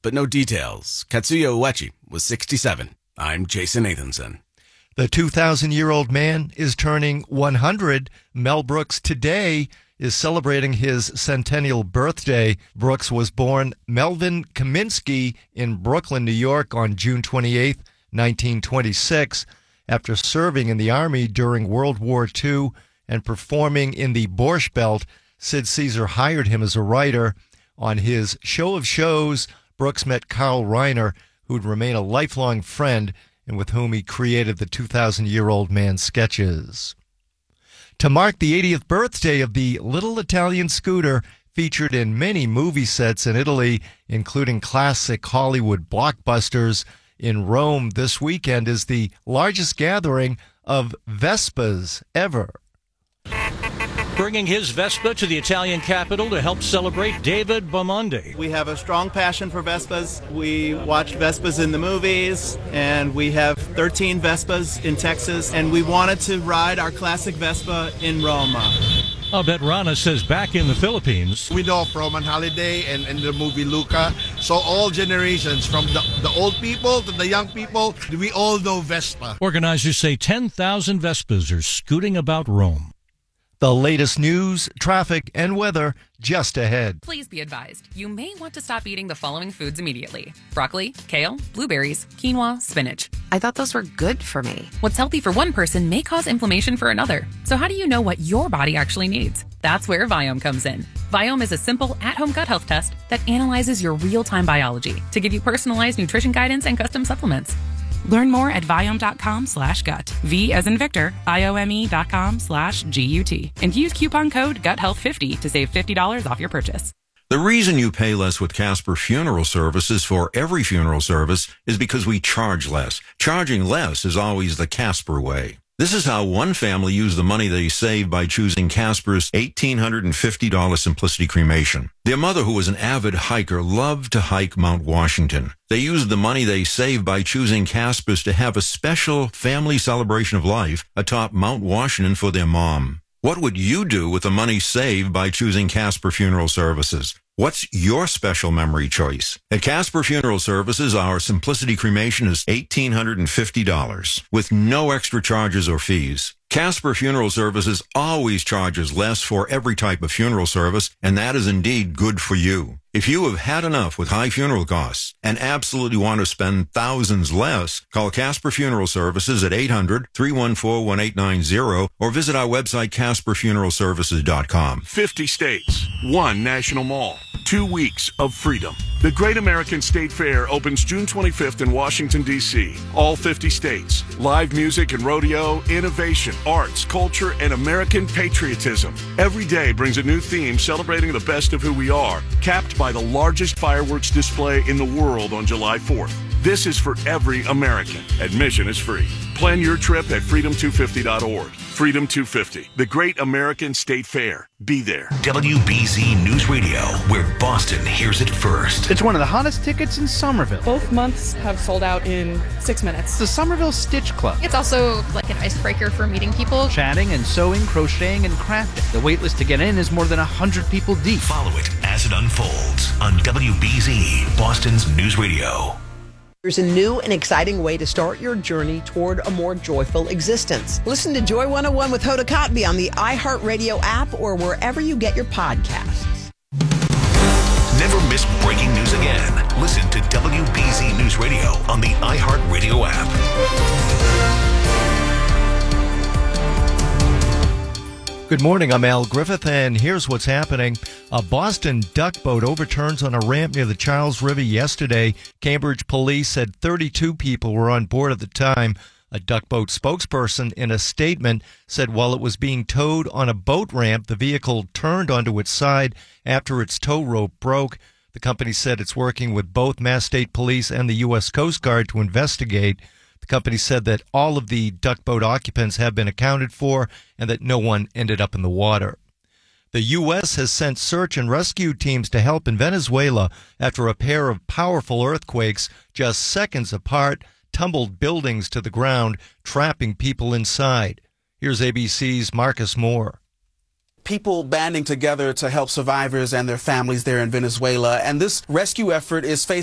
but no details. Katsuya Uechi was 67. I'm Jason Nathanson. The 2,000-year-old man is turning 100. Mel Brooks today is celebrating his centennial birthday. Brooks was born Melvin Kaminsky in Brooklyn, New York on June 28, 1926. After serving in the Army during World War II and performing in the Borscht Belt, Sid Caesar hired him as a writer. On his show of shows, Brooks met Carl Reiner, who'd remain a lifelong friend and with whom he created the 2,000-year-old man sketches. To mark the 80th birthday of the little Italian scooter, featured in many movie sets in Italy, including classic Hollywood blockbusters, in Rome this weekend is the largest gathering of Vespas ever. Bringing his Vespa to the Italian capital to help celebrate David Bamonde. We have a strong passion for Vespas. We watch Vespas in the movies, and we have 13 Vespas in Texas, and we wanted to ride our classic Vespa in Rome. Abet Rana says back in the Philippines, we know from on holiday and the movie Luca, so all generations, from the old people to the young people, we all know Vespa. Organizers say 10,000 Vespas are scooting about Rome. The latest news, traffic, and weather just ahead. Please be advised, you may want to stop eating the following foods immediately: broccoli, kale, blueberries, quinoa, spinach. I thought those were good for me. What's healthy for one person may cause inflammation for another. So how do you know what your body actually needs? That's where Viome comes in. Viome is a simple, at-home gut health test that analyzes your real-time biology to give you personalized nutrition guidance and custom supplements. Learn more at Viome.com/gut. V as in Victor, IOME.com/GUT. And use coupon code GUTHEALTH50 to save $50 off your purchase. The reason you pay less with Casper Funeral Services for every funeral service is because we charge less. Charging less is always the Casper way. This is how one family used the money they saved by choosing Casper's $1,850 Simplicity Cremation. Their mother, who was an avid hiker, loved to hike Mount Washington. They used the money they saved by choosing Casper's to have a special family celebration of life atop Mount Washington for their mom. What would you do with the money saved by choosing Casper Funeral Services? What's your special memory choice? At Casper Funeral Services, our Simplicity Cremation is $1,850 with no extra charges or fees. Casper Funeral Services always charges less for every type of funeral service, and that is indeed good for you. If you have had enough with high funeral costs and absolutely want to spend thousands less, call Casper Funeral Services at 800-314-1890 or visit our website, CasperFuneralServices.com. 50 states, one national mall, 2 weeks of freedom. The Great American State Fair opens June 25th in Washington, D.C. All 50 states. Live music and rodeo, innovation, arts, culture, and American patriotism. Every day brings a new theme celebrating the best of who we are, capped by the largest fireworks display in the world on July 4th. This is for every American. Admission is free. Plan your trip at freedom250.org. Freedom 250, the Great American State Fair. Be there. WBZ News Radio, where Boston hears it first. It's one of the hottest tickets in Somerville. Both months have sold out in 6 minutes. The Somerville Stitch Club. It's also like an icebreaker for meeting people. Chatting and sewing, crocheting, and crafting. The waitlist to get in is more than 100 people deep. Follow it as it unfolds on WBZ, Boston's News Radio. There's a new and exciting way to start your journey toward a more joyful existence. Listen to Joy 101 with Hoda Kotb on the iHeartRadio app or wherever you get your podcasts. Never miss breaking news again. Listen to WBZ News Radio on the iHeartRadio app. Good morning, I'm Al Griffith, and here's what's happening. A Boston duck boat overturns on a ramp near the Charles River yesterday. Cambridge police said 32 people were on board at the time. A duck boat spokesperson in a statement said while it was being towed on a boat ramp, the vehicle turned onto its side after its tow rope broke. The company said it's working with both Mass State Police and the U.S. Coast Guard to investigate. The company said that all of the duck boat occupants have been accounted for and that no one ended up in the water. The U.S. has sent search and rescue teams to help in Venezuela after a pair of powerful earthquakes just seconds apart tumbled buildings to the ground, trapping people inside. Here's ABC's Marcus Moore. People banding together to help survivors and their families there in Venezuela, and this rescue effort is facing